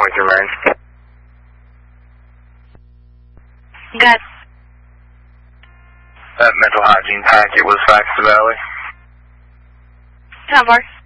with your main. Got That mental hygiene packet was faxed to Valley. 10-4.